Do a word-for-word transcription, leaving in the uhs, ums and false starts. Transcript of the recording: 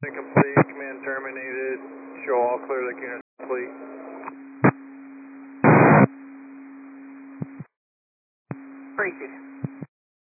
Complete, command terminated, show all clear like units complete. Appreciate it.